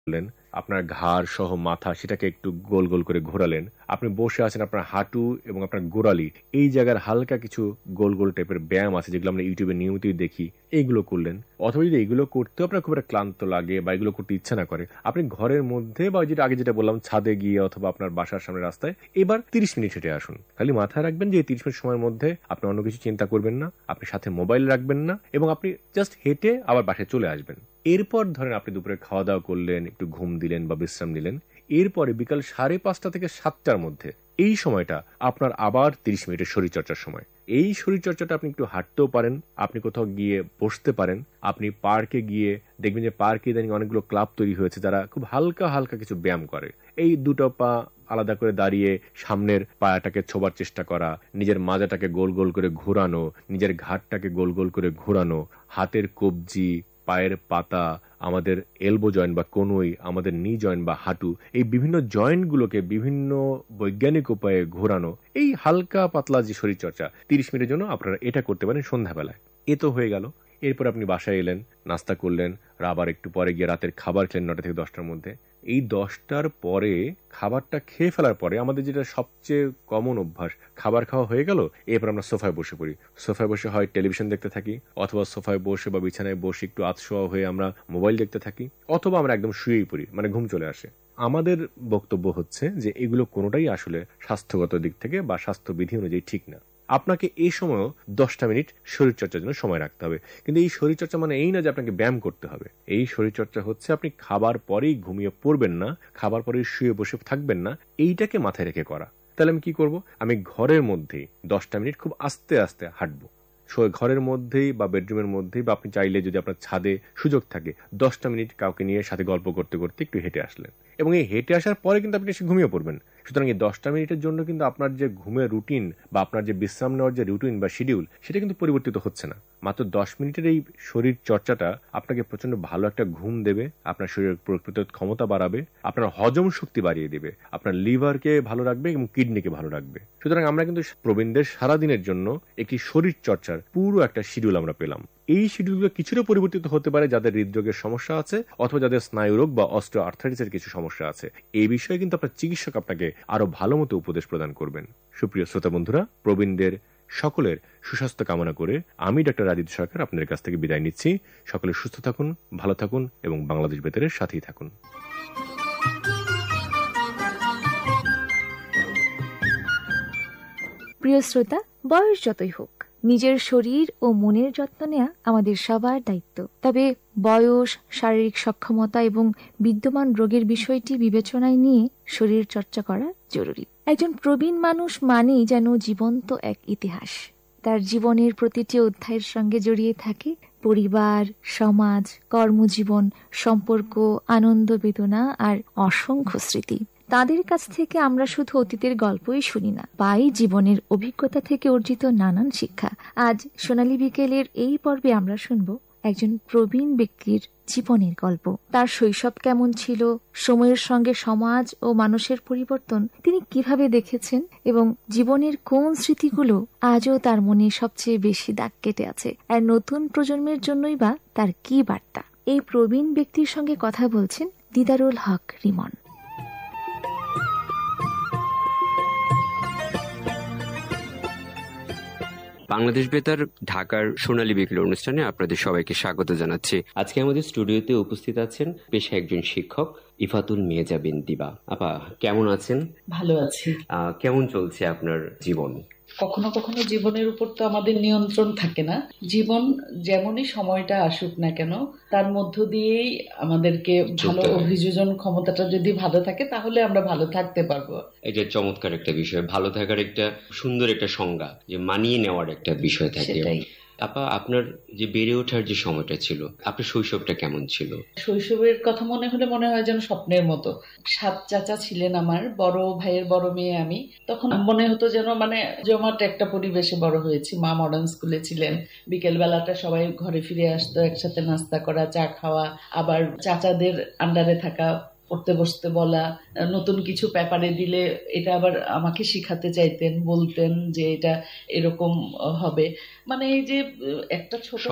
আপনার ঘাড় সহ মাথা সেটাকে একটু গোল গোল করে ঘোরালেন। আপনি বসে আছেন, আপনার হাঁটু এবং আপনার গোড়ালি এই জায়গার হালকা কিছু গোল গোল টাইপের ব্যায়াম আছে যেগুলো আমরা ইউটিউবে নিয়মিতই দেখি, এইগুলো করলেন। অথবা যদি এগুলো করতেও আপনার খুব একটা ক্লান্ত লাগে বা এগুলো করতে ইচ্ছা না করে, আপনি ঘরের মধ্যে বা যেটা আগে যেটা বললাম ছাদে গিয়ে অথবা আপনার বাসার সামনে রাস্তায় এবার 30 মিনিট হেঁটে আসুন। খালি মাথায় রাখবেন যে এই 30 মিনিট সময়ের মধ্যে আপনি অন্য কিছু চিন্তা করবেন না, আপনি সাথে মোবাইল রাখবেন না এবং আপনি জাস্ট হেঁটে আবার বাসায় চলে আসবেন। এরপর ধরেন আপনি দুপুরে খাওয়া দাওয়া করলেন, একটু ঘুম দিলেন বা বিশ্রাম নিলেন। এরপরে বিকাল 5:30 থেকে 7টার মধ্যে এই সময়টা আপনার আবার 30 মিনিটের শরীরচর্চার সময়। এই শরীরচর্চাটা আপনি একটু হাঁটতেও পারেন, আপনি কোথাও গিয়ে বসতে পারেন, আপনি পার্কে গিয়ে দেখবেন যে পার্কে ইদানিং অনেকগুলো ক্লাব তৈরি হয়েছে যারা খুব হালকা হালকা কিছু ব্যায়াম করে। এই দুটো পা আলাদা করে দাঁড়িয়ে সামনের পায়াটাকে ছোবার চেষ্টা করা, নিজের মাজাটাকে গোল গোল করে ঘোরানো, নিজের ঘাটটাকে গোল গোল করে ঘোরানো, হাতের কবজি, পায়ের পাতা, আমাদের এলবো জয়েন্ট বা কনুই, আমাদের নি জয়েন্ট বা হাঁটু, এই বিভিন্ন জয়েন্টগুলোকে বিভিন্ন বৈজ্ঞানিক উপায়ে ঘোরানো, এই হালকা পাতলা যে শরীরচর্চা 30 মিনিটের জন্য আপনারা এটা করতে পারেন সন্ধ্যাবেলায়। এ তো হয়ে গেল। এরপর আপনি বাসায় এলেন, নাস্তা করলেন, আবার একটু পরে গিয়ে রাতের খাবার খেলেন 9টা থেকে 10টার মধ্যে। এই 10টার পরে খাবারটা খেয়ে ফেলার পরে আমাদের যেটা সবচেয়ে কমন অভ্যাস, খাবার খাওয়া হয়ে গেল, এরপর আমরা সোফায় বসে পড়ি। সোফায় বসে হয় টেলিভিশন দেখতে থাকি, অথবা সোফায় বসে বা বিছানায় বসে একটু আতশোয়া হয়ে আমরা মোবাইল দেখতে থাকি, অথবা আমরা একদম শুয়েই পড়ি, মানে ঘুম চলে আসে। আমাদের বক্তব্য হচ্ছে যে এগুলো কোনোটাই আসলে স্বাস্থ্যগত দিক থেকে বা স্বাস্থ্যবিধি অনুযায়ী ঠিক না। আপনাকে এই সময়ও 10টা মিনিট শরীরচর্চার জন্য সময় রাখতে হবে। কিন্তু এই শরীরচর্চা মানে এই না যে আপনাকে ব্যায়াম করতে হবে। এই শরীরচর্চা হচ্ছে আপনি খাবার পরেই ঘুমিয়ে পড়বেন না, খাবার পরেই শুয়ে বসে থাকবেন না, এইটাকে মাথায় রেখে করা। তাহলে আমি কি করব? আমি ঘরের মধ্যেই 10টা মিনিট খুব আস্তে আস্তে হাঁটবো। ঘরের মধ্যেই বা বেডরুমের মধ্যেই বা আপনি চাইলে যদি আপনার ছাদে সুযোগ থাকে 10টা মিনিট কাউকে নিয়ে সাথে গল্প করতে করতে একটু হেঁটে আসলেন, এবং এই হেঁটে আসার পরে কিন্তু আপনি এসে ঘুমিয়ে পড়বেন। সুতরাং এই 10টা মিনিটের জন্য কিন্তু আপনার যে ঘুমের রুটিন বা আপনার যে বিশ্রাম নেওয়ার যে রুটিন বা শিডিউল সেটা কিন্তু পরিবর্তিত হচ্ছে না। মাত্র 10 মিনিটের এই শরীর চর্চাটা আপনাকে প্রচন্ড ভালো একটা ঘুম দেবে, আপনার শরীরের প্রতিরোধ ক্ষমতা বাড়াবে, আপনার হজম শক্তি বাড়িয়ে দেবে, আপনার লিভারকে ভালো রাখবে এবং কিডনিকে ভালো রাখবে। সুতরাং আমরা কিন্তু প্রবীণদের সারাদিনের জন্য একটি শরীর চর্চার পুরো একটা শিডিউল আমরা পেলাম। এই শিডিউলগুলো কিছুটা পরিবর্তিত হতে পারে যাদের হৃদরোগের সমস্যা আছে অথবা যাদের স্নায়ুরোগ বা অস্টিও আর্থ্রাইটিসের কিছু সমস্যা আছে। এই বিষয়ে কিন্তু আপনার চিকিৎসক আপনাকে আরো ভালো মতো উপদেশ প্রদান করবেন। সুপ্রিয় শ্রোতা বন্ধুরা, প্রবীণদের সকলের সুস্বাস্থ্য কামনা করে আমি ডক্টর রাজীব সরকার আপনাদের কাছ থেকে বিদায় নিচ্ছি। সকলে সুস্থ থাকুন, ভালো থাকুন এবং বাংলাদেশ বেতারের সাথেই থাকুন। প্রিয় শ্রোতা, বয়স যতই হোক নিজের শরীর ও মনের যত্ন নেওয়া আমাদের সবার দায়িত্ব। তবে বয়স, শারীরিক সক্ষমতা এবং বিদ্যমান রোগের বিষয়টি বিবেচনায় নিয়ে শরীর চর্চা করা জরুরি। একজন প্রবীণ মানুষ মানেই যেন জীবন্ত এক ইতিহাস। তার জীবনের প্রতিটি অধ্যায়ের সঙ্গে জড়িয়ে থাকে পরিবার, সমাজ, কর্মজীবন, সম্পর্ক, আনন্দ, বেদনা আর অসংখ্য স্মৃতি। তাদের কাছ থেকে আমরা শুধু অতীতের গল্পই শুনি না, পাই জীবনের অভিজ্ঞতা থেকে অর্জিত নানান শিক্ষা। আজ সোনালী বিকেলের এই পর্বে আমরা শুনব একজন প্রবীণ ব্যক্তির জীবনের গল্প। তার শৈশব কেমন ছিল, সময়ের সঙ্গে সমাজ ও মানুষের পরিবর্তন তিনি কিভাবে দেখেছেন এবং জীবনের কোন স্মৃতিগুলো আজও তার মনে সবচেয়ে বেশি দাগ কেটে আছে, আর নতুন প্রজন্মের জন্যই বা তার কি বার্তা। এই প্রবীণ ব্যক্তির সঙ্গে কথা বলছেন দিদারুল হক রিমন। বাংলাদেশ বেতার ঢাকার সোনালী বিকেল অনুষ্ঠানে আপনাদের সবাইকে স্বাগত জানাচ্ছি। আজকে আমাদের স্টুডিওতে উপস্থিত আছেন পেশায় একজন শিক্ষক ইফাতুল মিয়াজা বিন দিবা। আপা কেমন আছেন? ভালো আছি। কেমন চলছে আপনার জীবন? কখনো কখনো জীবনের উপর তো আমাদের নিয়ন্ত্রণ থাকে না। জীবন যেমনই সময়টা আসুক না কেন তার মধ্য দিয়েই আমাদেরকে ভালো অভিযোজন ক্ষমতাটা যদি ভালো থাকে তাহলে আমরা ভালো থাকতে পারবো। এটা চমৎকার একটা বিষয়। ভালো থাকার একটা সুন্দর একটা সংজ্ঞা, যে মানিয়ে নেওয়ার একটা বিষয় থাকে। আপা, আপনার যে বেড়ে ওঠার যে সময়টা ছিল, আপনার শৈশবটা কেমন ছিল? শৈশবের কথা মনে হলে মনে হয় যেন স্বপ্নের মতো। 7 চাচা ছিলেন আমার, বড় ভাইয়ের বড় মেয়ে আমি। তখন মনে হতো যেন জমাট একটা পরিবেশে বড় হয়েছি। মা মডার্ন স্কুলে ছিলেন, বিকেল বেলাটা সবাই ঘরে ফিরে আসতো, একসাথে নাস্তা করা, চা খাওয়া, আবার চাচাদের আন্ডারে থাকা, পড়তে বসতে বলা, নতুন কিছু পেপারে দিলে এটা আবার আমাকে শিখাতে চাইতেন, বলতেন যে এটা এরকম হবে। মানে এই যে একটা ছোট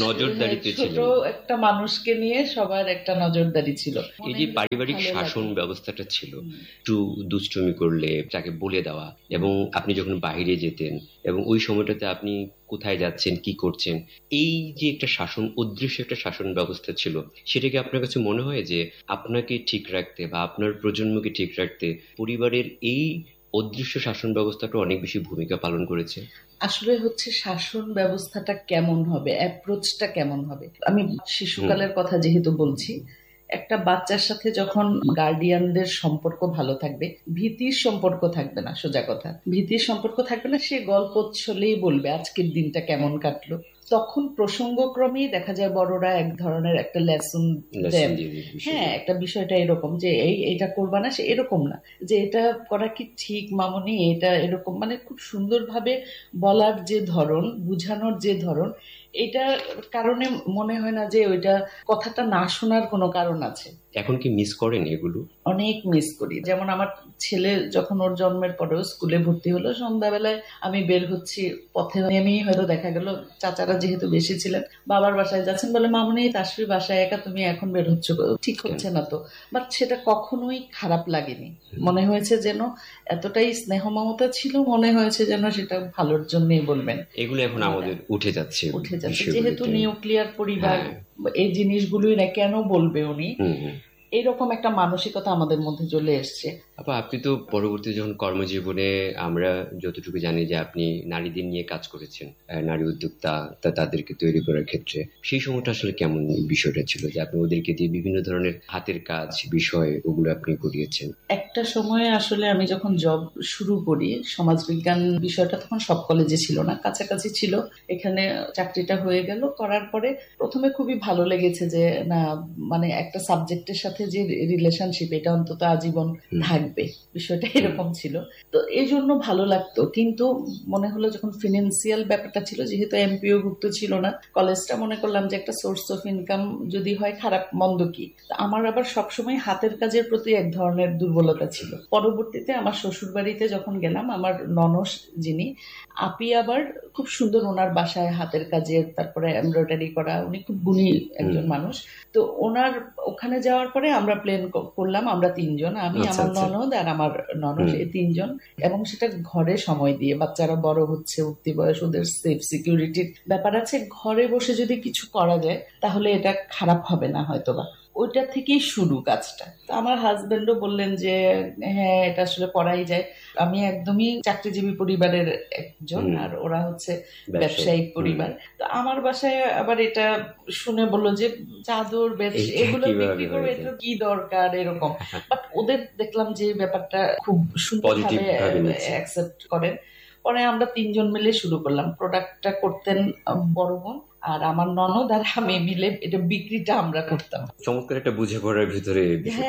ছোট একটা মানুষকে নিয়ে সবার একটা নজরদারি ছিল। এই যে পারিবারিক শাসন ব্যবস্থাটা ছিল, একটু দুষ্টুমি করলে তাকে বলে দেওয়া, এবং আপনি যখন বাইরে যেতেন এবং ওই সময়টাতে আপনি কোথায় যাচ্ছেন, কি করছেন, এই যে একটা শাসন, অদৃশ্য একটা শাসন ব্যবস্থা ছিল, সেটা কি আপনার কাছে মনে হয় যে আপনাকে ঠিক রাখতে বা আপনার প্রজন্মকে ঠিক রাখতে পরিবারের এই অদৃশ্য শাসন ব্যবস্থাটা অনেক বেশি ভূমিকা পালন করেছে? আসলে হচ্ছে শাসন ব্যবস্থাটা কেমন হবে, অ্যাপ্রোচটা কেমন হবে। আমি শিশুকালের কথা যেহেতু বলছি, একটা বাচ্চার সাথে যখন গার্ডিয়ানদের সম্পর্ক ভালো থাকবে, ভীতির সম্পর্ক থাকবে না, সোজা কথা ভীতির সম্পর্ক থাকবে না, সে গল্প ছলেই বলবে আজকের দিনটা কেমন কাটলো। তখন প্রসঙ্গক্রমেই দেখা যায় বড়রা এক ধরনের একটা লেসন দেন। হ্যাঁ, একটা বিষয়টা এরকম যে এইটা করবা না, সে এরকম না যে এটা করা কি ঠিক মামনি, এটা এরকম, মানে খুব সুন্দরভাবে বলার যে ধরন, বুঝানোর যে ধরন, এটার কারণে মনে হয় না যে ওইটা কথাটা না শোনার কোনো কারণ আছে। এখন কি মিস করেন এগুলো? অনেক মিস করি। যেমন আমার ছেলে যখন ওর জন্মের পরেও স্কুলে ভর্তি হলো, সন্ধ্যাবেলায় আমি বের হচ্ছি, পথে নেমেই হয়তো দেখা গেল চাচারা যেহেতু বেশি ছিলেন, বাবার বাসায় যাচ্ছেন, বলে মামুনি তাসফি বাসায় একা, তুমি এখন বের হচ্ছ, ঠিক হচ্ছে না তো। বাট সেটা কখনোই খারাপ লাগেনি, মনে হয়েছে যেন এতটাই স্নেহ মমতা ছিল, মনে হয়েছে যেন সেটা ভালোর জন্যই বলবেন। এগুলো এখন আমাদের উঠে যাচ্ছে, যেহেতু নিউক্লিয়ার পরিবার, এই জিনিসগুলোই না কেন বলবে উনি, এইরকম একটা মানসিকতা আমাদের মধ্যে চলে এসছে। আপনি তো পরবর্তী যখন কর্মজীবনে, আমরা যতটুকু জানি যে আপনি নারীদের নিয়ে কাজ করেছেন, নারী উদ্যোক্তা তাদেরকে তৈরি করার ক্ষেত্রে, সেই সময়টা আসলে কেমন বিষয়টা ছিল যে আপনি ওদেরকে দিয়ে বিভিন্ন ধরনের হাতের কাজ বিষয় ওগুলো আপনি করিয়েছেন? একটা সময়ে আসলে আমি যখন জব শুরু করি, সমাজবিজ্ঞান বিষয়টা তখন সব কলেজে ছিল না, কাছাকাছি ছিল। এখানে চাকরিটা হয়ে গেল, করার পরে প্রথমে খুবই ভালো লেগেছে যে না, মানে একটা সাবজেক্টের সাথে যে রিলেশনশিপ, এটা অন্তত আজীবন থাকবে, বিষয়টা এরকম ছিল। তো এই জন্য ভালো লাগতো। কিন্তু মনে হলো যখন ফিনান্সিয়াল ব্যাপারটা ছিল, যেহেতু এমপিও ভুক্ত ছিল না কলেজটা, মনে করলাম যে একটা সোর্স অফ ইনকাম যদি হয়, খারাপ মন্দ কি। আমার আবার সবসময় হাতের কাজের প্রতি এক ধরনের দুর্বলতা ছিল। পরবর্তীতে আমার শ্বশুর বাড়িতে যখন গেলাম, আমার ননস যিনি আপি, আবার খুব সুন্দর, ওনার বাসায় হাতের কাজের, তারপরে এমব্রয়ডারি করা, উনি খুব গুণী একজন মানুষ। তো ওনার ওখানে যাওয়ার পরে আমরা প্ল্যান করলাম, আমরা তিনজন, আমি, আমার ননদ আর আমার ননদ, এই তিনজন, এবং সেটা ঘরে সময় দিয়ে, বাচ্চারা বড় হচ্ছে, উঠতি বয়স, ওদের সেফ সিকিউরিটির ব্যাপার আছে, ঘরে বসে যদি কিছু করা যায় তাহলে এটা খারাপ হবে না হয়তোবা। ওইটা থেকেই শুরু কাজটা। তো আমার হাজবেন্ডও বললেন যে হ্যাঁ, এটা আসলে করাই যায়। আমি একদমই চাকরিজীবী পরিবারের একজন, আর ওরা হচ্ছে ব্যবসায়িক পরিবার। তো আমার বাসায় আবার এটা শুনে বললো যে চাদর ব্যবসা এগুলো বিক্রি করবে, এটা কি দরকার, এরকম। বাট ওদের দেখলাম যে ব্যাপারটা খুব সুন্দরভাবে অ্যাকসেপ্ট করেন। পরে আমরা তিনজন মিলে শুরু করলাম। প্রোডাক্টটা করতেন বড় বোন, আর আমার ননদ আর আমি মিলে এটা বিক্রিটা আমরা করতাম। চমৎকার একটা বোঝাপড়ার ভিতরে,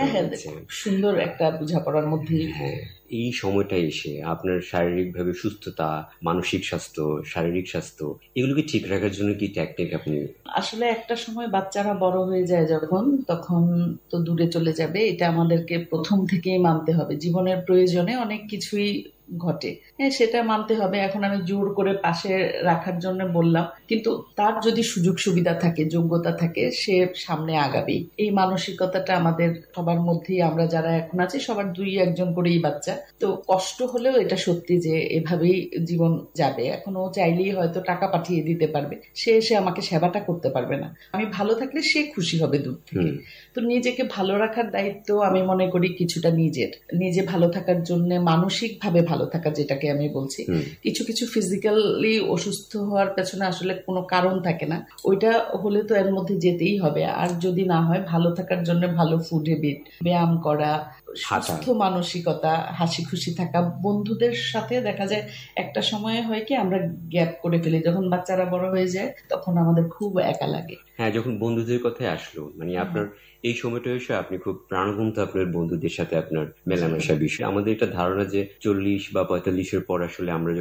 সুন্দর একটা বোঝাপড়ার মধ্যে। এই সময়টা এসে আপনার শারীরিকভাবে সুস্থতা, মানসিক স্বাস্থ্য, শারীরিক স্বাস্থ্য, এগুলোকে ঠিক রাখার জন্য কি টেকনিক আপনি? আসলে একটা সময় বাচ্চারা বড় হয়ে যায় যখন, তখন তো দূরে চলে যাবে, এটা আমাদেরকে প্রথম থেকেই মানতে হবে। জীবনের প্রয়োজনে অনেক কিছুই ঘটে, হ্যাঁ, সেটা মানতে হবে। এখন আমি জোর করে পাশে রাখার জন্য বললাম, কিন্তু তার যদি সুযোগ সুবিধা থাকে, যোগ্যতা থাকে, সে সামনে আগাবে। এই মানসিকতাটা আমাদের সবার মধ্যেই, আমরা যারা এখন আছি সবার দুই একজন করেই বাচ্চা। তো কষ্ট হলেও এটা সত্যি যে এভাবেই জীবন যাবে। এখন ও চাইলেই হয়তো টাকা পাঠিয়ে দিতে পারবে, সে এসে আমাকে সেবাটা করতে পারবে না। আমি ভালো থাকলে সে খুশি হবে দূর থেকে। তো নিজেকে ভালো রাখার দায়িত্ব আমি মনে করি কিছুটা নিজের। নিজে ভালো থাকার জন্য মানসিক ভাবে ভালো থাকা, যেটাকে আমি বলছি, কিছু কিছু ফিজিক্যালি অসুস্থ হওয়ার পেছনে আসলে কোনো কারণ থাকে না, ওইটা হলে তো এর মধ্যে যেতেই হবে। আর যদি না হয়, ভালো থাকার জন্য ভালো ফুড হ্যাবিট, ব্যায়াম করা, সুস্থ মানসিকতা, হাসি খুশি থাকা, বন্ধুদের সাথে দেখা যায় একটা সময়ে হয় কি আমরা গ্যাপ করে ফেলি, যখন বাচ্চারা বড় হয়ে যায় তখন আমাদের খুব একা লাগে। হ্যাঁ, যখন বন্ধুদের কথায় আসলো, মানে আপনার এই সময়টা এসে আপনি খুব প্রাণবন্ত আপনার বন্ধুদের সাথে আপনার মেলামেশা বিষয়। আমাদের একটা ধারণা যে 40 বা 45-এর পর আসলে আমরা যখন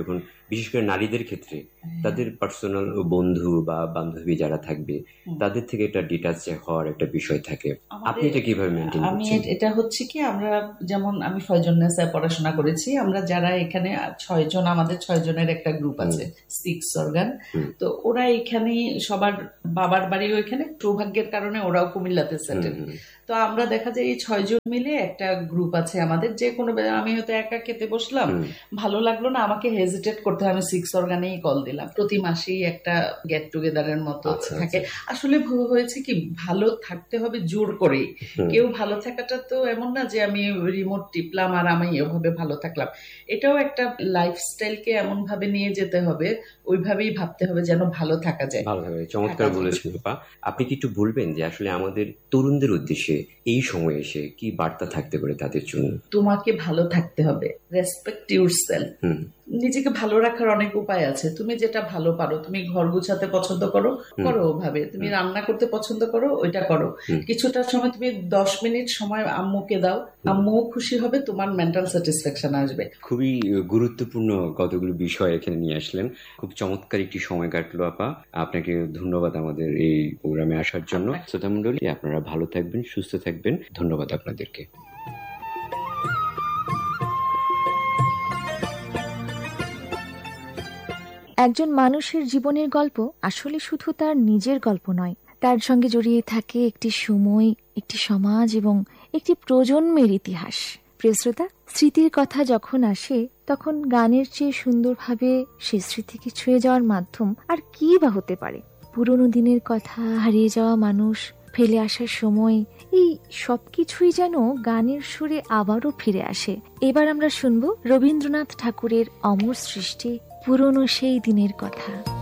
বিশেষ করে নারীদের ক্ষেত্রে তাদের পার্সোনাল বন্ধু বা বান্ধবী যারা থাকবে তাদের থেকে একটা ডিটাচ হওয়ার একটা বিষয় থাকে। আপনি এটা কিভাবে মেনটেন করছেন? আমি এটা হচ্ছে কি, আমরা যেমন আমি ফয়জুন্নেসায় পড়াশোনা করেছি, আমরা যারা এখানে 6 জন, আমাদের 6 জনের একটা গ্রুপ আছে, 6 অর্গান। তো ওরা এখানে সবার বাবার বাড়িও এখানে, সৌভাগ্যের কারণে ওরাও কুমিল্লাতে সেটেল। তো আমরা দেখা যায় এই 6 জন মিলে একটা গ্রুপ আছে আমাদের। যে কোনো, আমি হয়তো একা খেতে বসলাম, ভালো লাগলো না, আমাকে হেজিটেট করতে হয়, আমি 6 অর্গানেই কল দিলাম। প্রতি মাসেই একটা গেট টুগেদারের মতো থাকে। আসলে হয়েছে কি, ভালো থাকতে হবে জোর করেই। কেউ ভালো থাকাটা তো এমন না যে আমি রিমোট টিপলাম আর আমি ওভাবে ভালো থাকলাম। এটাও একটা লাইফস্টাইলকে এমন ভাবে নিয়ে যেতে হবে, ওইভাবেই ভাবতে হবে যেন ভালো থাকা যায়। ভালোভাবে, চমৎকার বলেছেন আপা। আপনি কি একটু বলবেন যে আসলে আমাদের তরুণদের উদ্দেশ্যে এই সময় এসে কি বার্তা থাকতে পারে তাদের জন্য? তোমাকে ভালো থাকতে হবে, রেসপেক্ট ইউরসেলফ। নিজেকে ভালো রাখার অনেক উপায় আছে। তুমি যেটা ভালো পারো, তুমি ঘর গুছাতে পছন্দ করো, করো ওভাবে। তুমি রান্না করতে পছন্দ করো, ওইটা করো। কিছুটা সময় তুমি 10 মিনিট সময় আম্মুকে দাও, আম্মুও খুশি হবে, তোমার মেন্টাল স্যাটিসফ্যাকশন আসবে। খুবই গুরুত্বপূর্ণ কতগুলো বিষয় এখানে নিয়ে আসলেন। খুব চমৎকার একটি সময় কাটলো আপা। আপনাকে ধন্যবাদ আমাদের এই প্রোগ্রামে আসার জন্য। শ্রোতা মণ্ডলী, আপনারা ভালো থাকবেন, সুস্থ থাকবেন। ধন্যবাদ আপনাদেরকে। একজন মানুষের জীবনের গল্প আসলে শুধু তার নিজের গল্প নয়, তার সঙ্গে জড়িয়ে থাকে একটি সময়, একটি সমাজ এবং একটি প্রজন্মের ইতিহাস। প্রিয় শ্রোতা, স্মৃতির কথা যখন আসে তখন গানের চেয়ে সুন্দরভাবে সে স্মৃতিকে ছুঁয়ে যাওয়ার মাধ্যম আর কি বা হতে পারে? পুরনো দিনের কথা, হারিয়ে যাওয়া মানুষ, ফেলে আসার সময়, এই সবকিছুই যেন গানের সুরে আবারও ফিরে আসে। এবার আমরা শুনব রবীন্দ্রনাথ ঠাকুরের অমর সৃষ্টি পুরনো সেই দিনের কথা।